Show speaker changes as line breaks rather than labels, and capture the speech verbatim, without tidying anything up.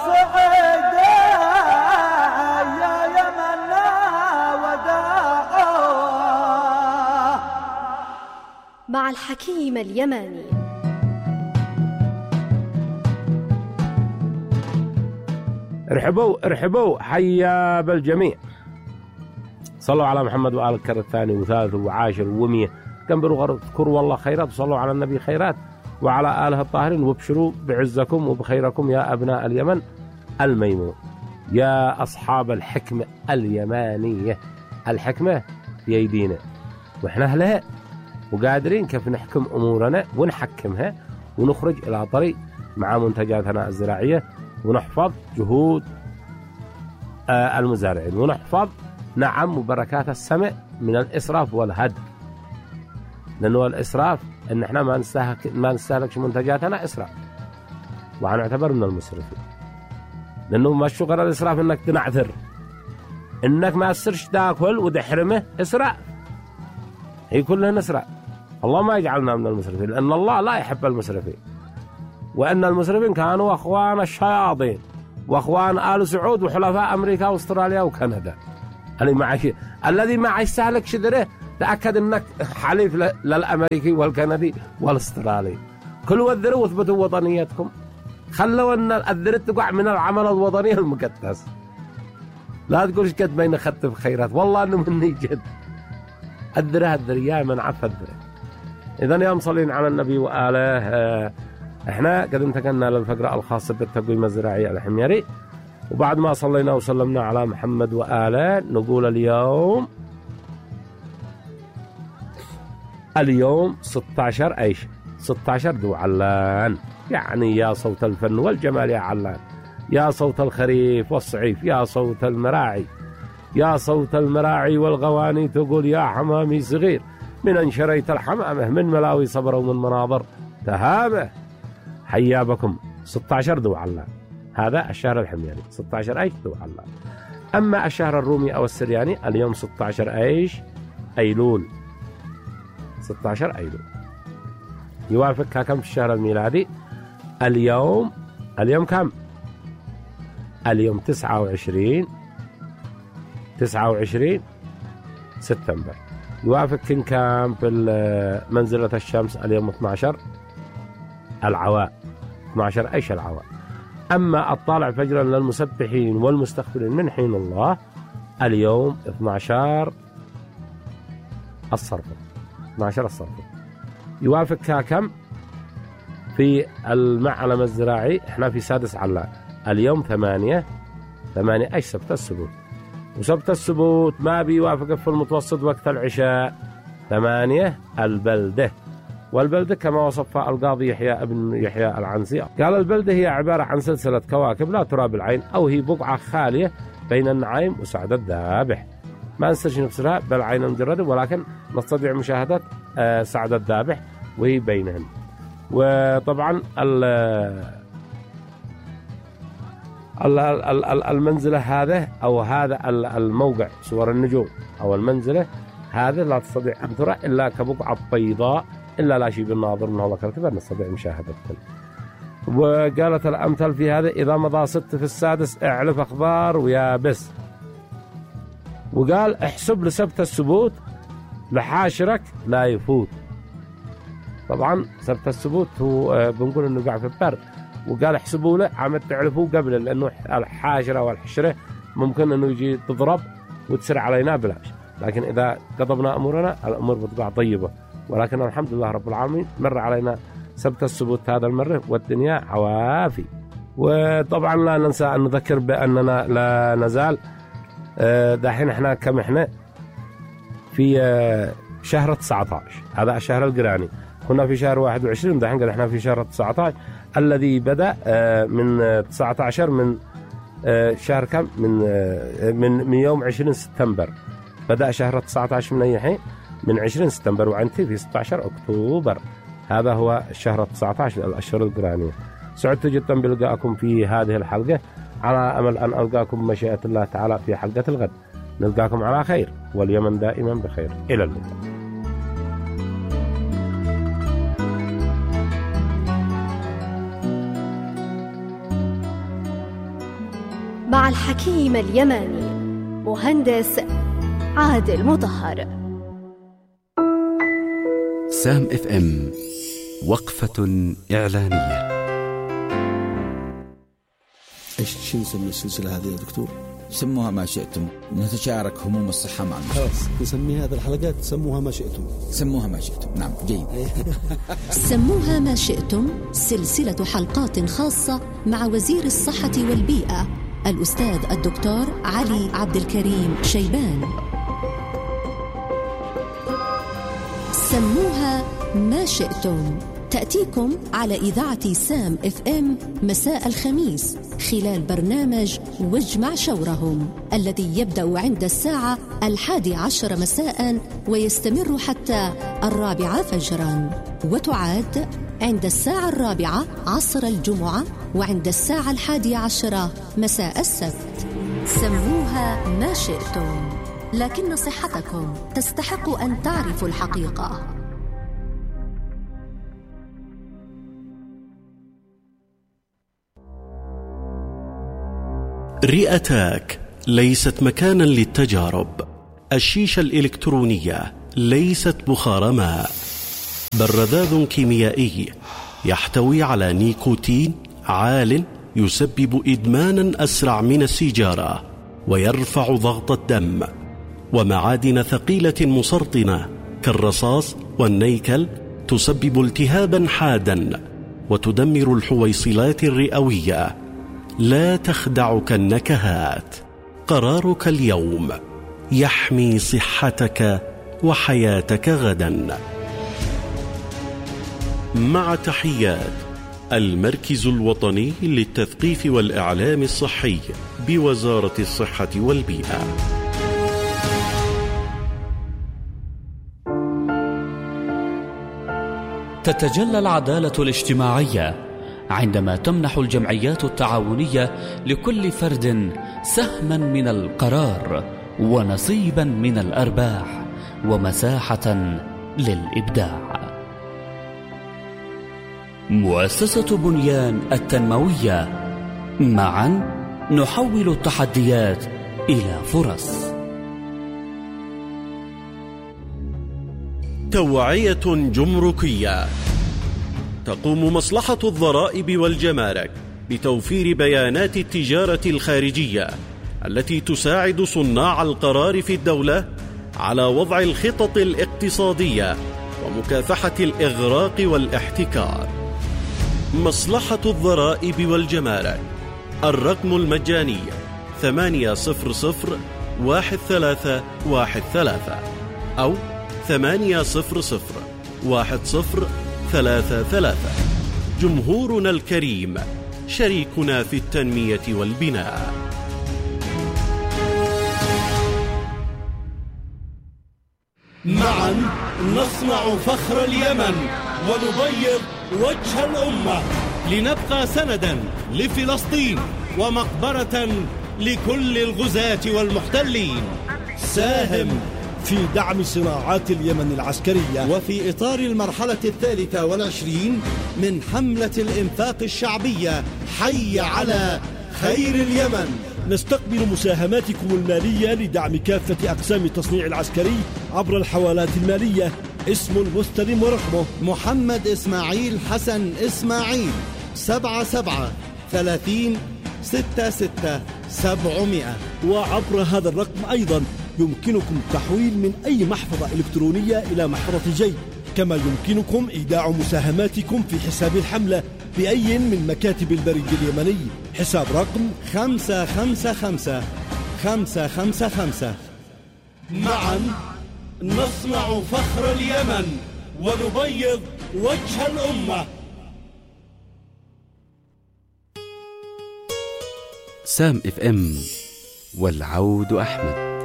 صعيدا يا يمنا وداعا
مع الحكيم اليماني.
ارحبوا ارحبوا حيا بالجميع. صلوا على محمد وآل الكرة الثاني وثالث وعاشر ومية. كنبروا اذكروا والله خيرات وصلوا على النبي خيرات وعلى آله الطاهرين وابشروا بعزكم وبخيركم يا أبناء اليمن الميمون، يا أصحاب الحكمة اليمانية. الحكمة في أيدينا وإحنا أهلها وقادرين كيف نحكم أمورنا ونحكمها ونخرج إلى طريق مع منتجاتنا الزراعية ونحفظ جهود آه المزارعين ونحفظ نعم وبركات السماء من الإسراف والهدر، لأنه الإسراف إن إحنا ما نستهلك ما نستهلكش منتجاتنا إسراف وهنعتبر من المسرفين، لأنه ما شغل الإسراف إنك تنعثر، إنك ما تصيرش تاكل وتحرمه إسراف، هي كلها إسراف. الله ما يجعلنا من المسرفين لأن الله لا يحب المسرفين، وأن المسرفين كانوا أخوان الشياطين وأخوان آل سعود وحلفاء أمريكا وأستراليا وكندا. اللي معي الذي ما يستهلك شدره تأكد أنك حليف للأمريكي والكندي والأسترالي. كلوا الذروا واثبتوا وطنيتكم، خلوا أن الذرة تقع من العمل الوطني المقدس. لا تقولش قد ما ينخطف خيرات، والله أنه مني جد. الذرة الذرة يا من عف الذرة. إذن يا مصلين على النبي وآله، احنا قد انتقلنا للفقرة الخاصة بالتقويم الزراعي الحميري، وبعد ما صلينا وسلمنا على محمد وآله نقول اليوم اليوم ستة عشر ايش ستة عشر ذو علان، يعني يا صوت الفن والجمال يا علان، يا صوت الخريف والصعيف، يا صوت المراعي، يا صوت المراعي والغواني تقول يا حمامي صغير من انشريت الحمامه من ملاوي صبر ومن مناظر تهامه. حيا بكم ستة عشر ذو علان، هذا الشهر الحميري ستة عشر ايش ذو علان. اما الشهر الرومي او السرياني اليوم ستة عشر ايش ايلول، ستة عشر ايلول يوافق كم في الشهر الميلادي؟ اليوم اليوم كم؟ اليوم تسعة وعشرين تسعة وعشرين سبتمبر. يوافق كم كم في منزلة الشمس؟ اليوم اثنا عشر العواء، اثنا عشر ايش العواء. أما الطالع فجرا للمسبحين والمستغفرين من حين الله اليوم اثنا عشر الصرف، اثنا عشر الصرف. يوافق كم في المعلم الزراعي؟ احنا في سادس علان اليوم ثمانية ثمانية ايش سبت السبوت، وسبت السبوت ما بيوافق في المتوسط وقت العشاء ثمانية البلدة. والبلدة كما وصفها القاضي يحيى ابن يحيى العنسي قال البلدة هي عبارة عن سلسلة كواكب لا ترى بالعين، أو هي بقعة خالية بين النعيم وسعد الذابح، ما نستطيع نفسرها بالعين المجردة ولكن نستطيع مشاهدة سعد الذابح وهي بينهن. وطبعا المنزلة هذا أو هذا الموقع صور النجوم أو المنزلة هذا لا تستطيع أن ترى إلا كبقعة بيضاء إلا لا شيء بالناظر من الله كالكبر نستطيع مشاهدتها. وقالت الأمثل في هذا إذا مضى ست في السادس اعلف أخبار ويابس. وقال احسب لسبت السبوت لحاشرك لا يفوت. طبعا سبت السبوت هو بنقول انه قاعد في البرد، وقال احسبوا له عم تعرفوه قبل، لانه الحاشره والحشره ممكن انه يجي تضرب وتسر علينا بلاش، لكن اذا قضبنا امورنا الامور بتقع طيبه. ولكن الحمد لله رب العالمين مر علينا سبت السبوت هذا المره والدنيا عوافي. وطبعا لا ننسى ان نذكر باننا لا نزال دحين احنا كم احنا في شهر تسعة عشر، هذا الشهر القراني. كنا في شهر واحد وعشرين، دحين قد احنا في شهر تسعة عشر الذي بدأ من تسعة عشر من شهر كم من من من يوم عشرين سبتمبر. بدأ شهر تسعة عشر من أي حين؟ من عشرين سبتمبر وعنتي في ستة عشر أكتوبر. هذا هو الشهر تسعة عشر الأشهر القرانية. سعدت جدا بلقائكم في هذه الحلقة، على أمل أن ألقاكم بمشيئة الله تعالى في حلقة الغد. نلقاكم على خير واليمن دائما بخير. إلى اللقاء.
مع الحكيم اليماني مهندس عادل مطهر.
سام اف ام، وقفة إعلانية.
ايش شو نسمي السلسلة هذه يا دكتور؟
سموها ما شئتم، نتشارك هموم الصحة مع المستمع.
خلاص نسمي هذه الحلقات سموها ما شئتم.
سموها ما شئتم، نعم جيد.
سموها ما شئتم، سلسلة حلقات خاصة مع وزير الصحة والبيئة الأستاذ الدكتور علي عبد الكريم شيبان. سموها ما شئتم تأتيكم على إذاعة سام اف ام مساء الخميس خلال برنامج واجمع شورهم الذي يبدأ عند الساعة الحادي عشر مساء ويستمر حتى الرابعة فجرا، وتعاد عند الساعة الرابعة عصر الجمعة وعند الساعة الحادية عشرة مساء السبت. سموها ما شئتم، لكن صحتكم تستحق أن تعرفوا الحقيقة.
رئتاك ليست مكانا للتجارب. الشيشة الإلكترونية ليست بخار ماء، بل رذاذ كيميائي يحتوي على نيكوتين عال يسبب إدمانا أسرع من السيجارة ويرفع ضغط الدم، ومعادن ثقيلة مسرطنة كالرصاص والنيكل تسبب التهابا حادا وتدمر الحويصلات الرئوية. لا تخدعك النكهات، قرارك اليوم يحمي صحتك وحياتك غدا. مع تحيات المركز الوطني للتثقيف والإعلام الصحي بوزارة الصحة والبيئة.
تتجلى العدالة الاجتماعية عندما تمنح الجمعيات التعاونية لكل فرد سهما من القرار ونصيبا من الأرباح ومساحة للإبداع. مؤسسة بنيان التنموية، معا نحول التحديات إلى فرص.
توعية جمركية. تقوم مصلحة الضرائب والجمارك بتوفير بيانات التجارة الخارجية التي تساعد صناع القرار في الدولة على وضع الخطط الاقتصادية ومكافحة الإغراق والاحتكار. مصلحة الضرائب والجمارك، الرقم المجاني ثمانية صفر صفر واحد ثلاثة واحد ثلاثة أو ثمانية صفر صفر واحد صفر ثلاثة ثلاثة. جمهورنا الكريم شريكنا في التنمية والبناء.
معا نصنع فخر اليمن ونبيض وجه الأمة، لنبقى سندا لفلسطين ومقبرة لكل الغزاة والمحتلين.
ساهم في دعم صناعات اليمن العسكرية،
وفي إطار المرحلة الثالثة والعشرين من حملة الإنفاق الشعبية حي على خير اليمن.
نستقبل مساهماتكم المالية لدعم كافة أقسام التصنيع العسكري عبر الحوالات المالية. اسم المستلم ورقمه
محمد إسماعيل حسن إسماعيل، سبعة سبعة ثلاثين ستة ستة سبعمائة.
وعبر هذا الرقم أيضا يمكنكم التحويل من أي محفظة إلكترونية إلى محفظة جي، كما يمكنكم إيداع مساهماتكم في حساب الحملة بأي من مكاتب البريد اليمني. حساب رقم
خمسة خمسة خمسة خمسة خمسة خمسة. معا نصنع فخر اليمن ونبيض وجه الأمة.
سام اف ام، والعود أحمد.